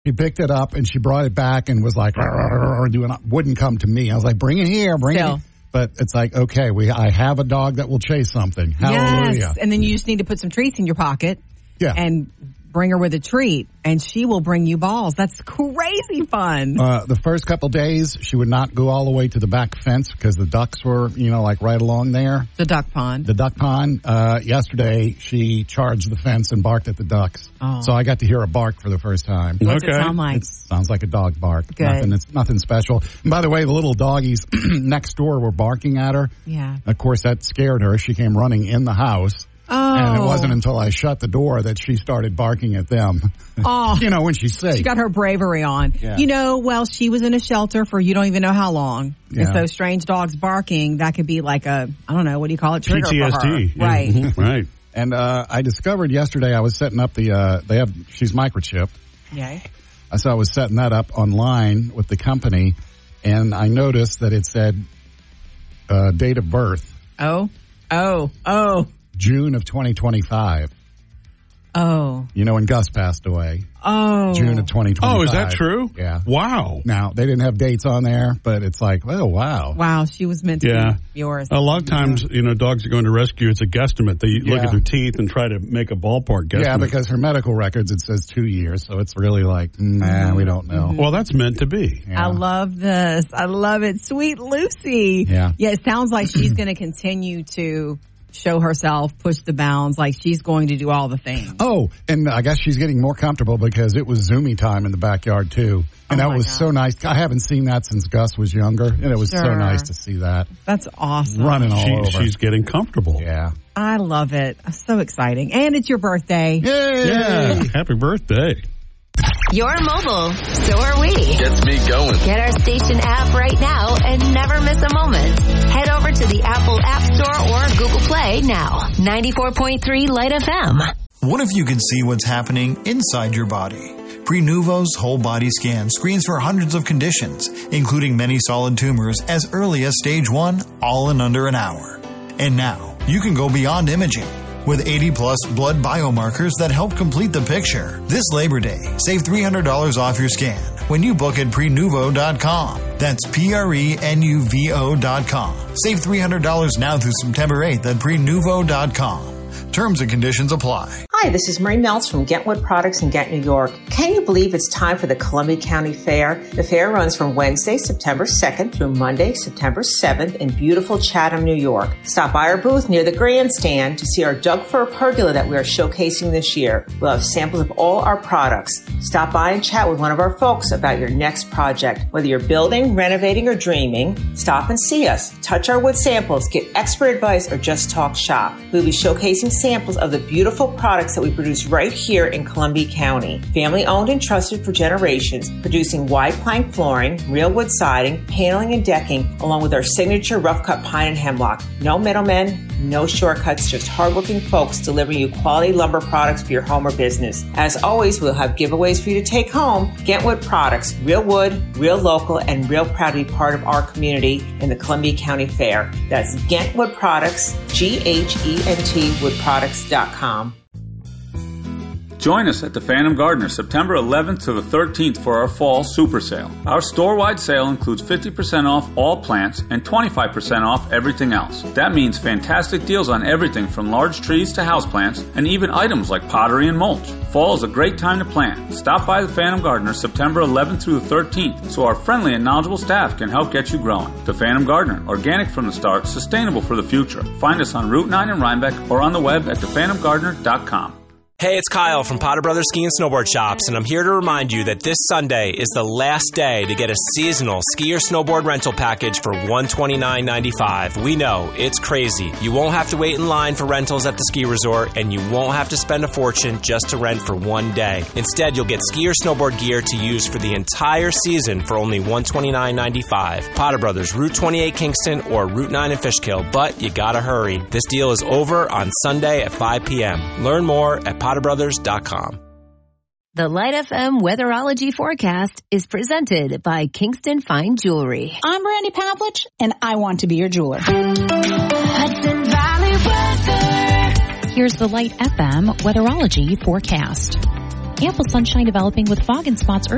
She picked it up and she brought it back and was like, wouldn't come to me. I was like, bring it here, bring it. But it's like, okay, I have a dog that will chase something. Hallelujah. Yes, and then you just need to put some treats in your pocket. Yeah. And bring her with a treat, and she will bring you balls. That's crazy fun. The first couple days, she would not go all the way to the back fence because the ducks were, like right along there. The duck pond. The duck pond. Yesterday, she charged the fence and barked at the ducks. Oh. So I got to hear a bark for the first time. What's it sound like? It sounds like a dog bark. Good. It's nothing special. And by the way, the little doggies next door were barking at her. Yeah. Of course, that scared her. She came running in the house. Oh. And it wasn't until I shut the door that she started barking at them. Oh. When she's safe. She got her bravery on. Yeah. She was in a shelter for you don't even know how long. Yeah. And so strange dogs barking, that could be like a, I don't know, what do you call it? Trigger PTSD. for her. Yeah. Right. Mm-hmm. Right. And I discovered yesterday I was setting up she's microchipped. Yay. So I was setting that up online with the company, and I noticed that it said date of birth. Oh. June of 2025. Oh. When Gus passed away. Oh. June of 2025. Oh, is that true? Yeah. Wow. Now, they didn't have dates on there, but it's like, oh, wow. Wow, she was meant to be yours. A lot of times, dogs are going to rescue. It's a guesstimate. They look at their teeth and try to make a ballpark guesstimate. Yeah, because her medical records, it says 2 years, so it's really like, we don't know. Mm-hmm. Well, that's meant to be. Yeah. I love this. I love it. Sweet Lucy. Yeah. Yeah, it sounds like she's going to continue to show herself, push the bounds, like she's going to do all the things. Oh, and I guess she's getting more comfortable because it was Zoomy time in the backyard, too. And that was so nice. I haven't seen that since Gus was younger, and it was so nice to see that. That's awesome. Running all over. She's getting comfortable. Yeah. I love it. So exciting. And it's your birthday. Yay! Yeah. Happy birthday. You're mobile, so are we. Gets me going. Get our station app right now and never miss a moment. Head over to the Apple App Store or Google Play now. 94.3 Light FM. What if you could see what's happening inside your body? Prenuvo's whole body scan screens for hundreds of conditions, including many solid tumors as early as stage 1, all in under an hour. And now, you can go beyond imaging. With 80-plus blood biomarkers that help complete the picture. This Labor Day, save $300 off your scan when you book at Prenuvo.com. That's Prenuvo.com. Save $300 now through September 8th at Prenuvo.com. Terms and conditions apply. Hi, this is Marie Meltz from Gentwood Products in Ghent, New York. Can you believe it's time for the Columbia County Fair? The fair runs from Wednesday, September 2nd through Monday, September 7th in beautiful Chatham, New York. Stop by our booth near the grandstand to see our Doug Fir pergola that we are showcasing this year. We'll have samples of all our products. Stop by and chat with one of our folks about your next project. Whether you're building, renovating, or dreaming, stop and see us. Touch our wood samples, get expert advice, or just talk shop. We'll be showcasing samples of the beautiful products that we produce right here in Columbia County. Family owned and trusted for generations, producing wide plank flooring, real wood siding, paneling, and decking, along with our signature rough cut pine and hemlock. No middlemen, no shortcuts, just hardworking folks delivering you quality lumber products for your home or business. As always, we'll have giveaways for you to take home. Gentwood Products, real wood, real local, and real proud to be part of our community in the Columbia County Fair. That's Gentwood Products, Gent woodproducts.com. Join us at the Phantom Gardener September 11th to the 13th for our fall super sale. Our store-wide sale includes 50% off all plants and 25% off everything else. That means fantastic deals on everything from large trees to houseplants and even items like pottery and mulch. Fall is a great time to plant. Stop by the Phantom Gardener September 11th through the 13th so our friendly and knowledgeable staff can help get you growing. The Phantom Gardener, organic from the start, sustainable for the future. Find us on Route 9 in Rhinebeck or on the web at thephantomgardener.com. Hey, it's Kyle from Potter Brothers Ski and Snowboard Shops, and I'm here to remind you that this Sunday is the last day to get a seasonal ski or snowboard rental package for $129.95. We know, it's crazy. You won't have to wait in line for rentals at the ski resort, and you won't have to spend a fortune just to rent for one day. Instead, you'll get ski or snowboard gear to use for the entire season for only $129.95. Potter Brothers, Route 28 Kingston or Route 9 in Fishkill, but you gotta hurry. This deal is over on Sunday at 5 p.m. Learn more at PotterBrothers.com. The Light FM Weatherology Forecast is presented by Kingston Fine Jewelry. I'm Brandy Pavlich, and I want to be your jeweler. Hudson Valley Weather. Here's the Light FM Weatherology Forecast. Ample sunshine developing with fog and spots early.